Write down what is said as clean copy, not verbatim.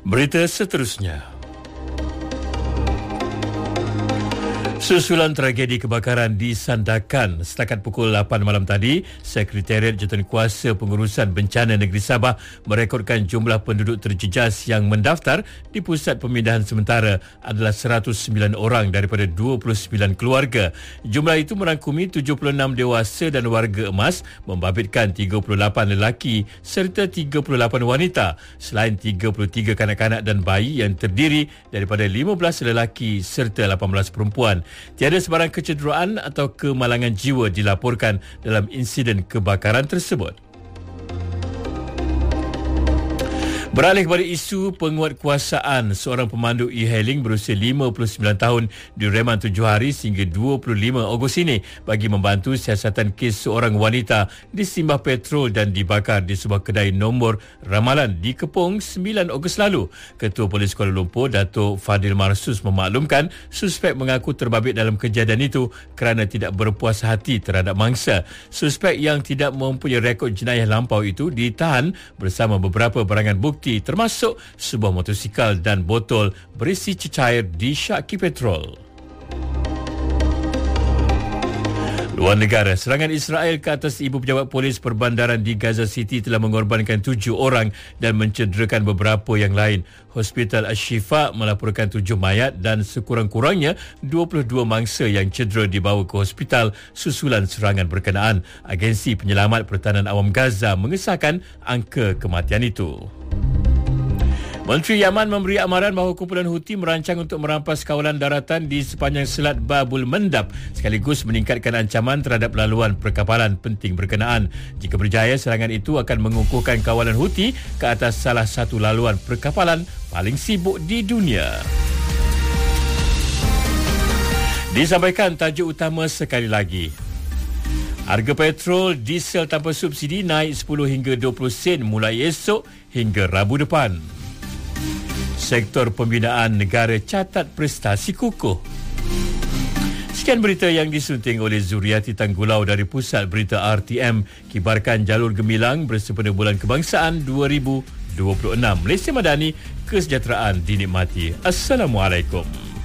Berita seterusnya. Susulan tragedi kebakaran di Sandakan setakat pukul 8 malam tadi, Sekretariat Jawatankuasa Pengurusan Bencana Negeri Sabah merekodkan jumlah penduduk terjejas yang mendaftar di Pusat Pemindahan Sementara adalah 109 orang daripada 29 keluarga. Jumlah itu merangkumi 76 dewasa dan warga emas, membabitkan 38 lelaki serta 38 wanita, selain 33 kanak-kanak dan bayi yang terdiri daripada 15 lelaki serta 18 perempuan. Tiada sebarang kecederaan atau kemalangan jiwa dilaporkan dalam insiden kebakaran tersebut. Beralih kepada isu penguatkuasaan, seorang pemandu e-hailing berusia 59 tahun direman 7 hari sehingga 25 Ogos ini bagi membantu siasatan kes seorang wanita disimbah petrol dan dibakar di sebuah kedai nombor ramalan di Kepong 9 Ogos lalu. Ketua Polis Kuala Lumpur, Datuk Fadil Marsus memaklumkan suspek mengaku terbabit dalam kejadian itu kerana tidak berpuas hati terhadap mangsa. Suspek yang tidak mempunyai rekod jenayah lampau itu ditahan bersama beberapa barangan bukti termasuk sebuah motosikal dan botol berisi cecair di syaki petrol. Luar negara, serangan Israel ke atas ibu pejabat polis perbandaran di Gaza City telah mengorbankan 7 orang dan mencederakan beberapa yang lain. Hospital Ashifa melaporkan 7 mayat dan sekurang-kurangnya 22 mangsa yang cedera dibawa ke hospital susulan serangan berkenaan. Agensi Penyelamat Pertahanan Awam Gaza mengesahkan angka kematian itu. Menteri Yaman memberi amaran bahawa kumpulan Houthi merancang untuk merampas kawalan daratan di sepanjang Selat Babul Mandab sekaligus meningkatkan ancaman terhadap laluan perkapalan penting berkenaan. Jika berjaya, serangan itu akan mengukuhkan kawalan Houthi ke atas salah satu laluan perkapalan paling sibuk di dunia. Disampaikan tajuk utama sekali lagi. Harga petrol diesel tanpa subsidi naik 10 hingga 20 sen mulai esok hingga Rabu depan. Sektor pembinaan negara catat prestasi kukuh. Sekian berita yang disunting oleh Zuriati Tanggulau dari Pusat Berita RTM, kibarkan jalur gemilang bersempena Bulan Kebangsaan 2026. Malaysia Madani, kesejahteraan dinikmati. Assalamualaikum.